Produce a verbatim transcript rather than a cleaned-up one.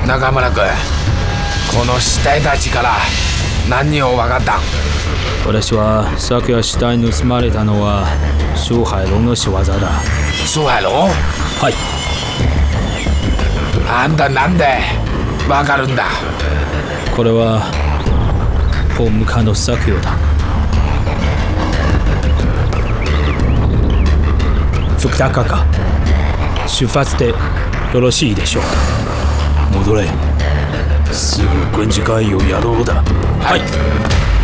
中村君、この死体たちから何を分かった？ 私は昨夜死体盗まれたのは苏海龙の仕業だ。 苏海龙？ はい。 あんたなんで分かるんだ？ これは法務課の作業だ。福田課課、出発でよろしいでしょうか。 戻れ。すぐ軍事会議をやろうだ。 はい。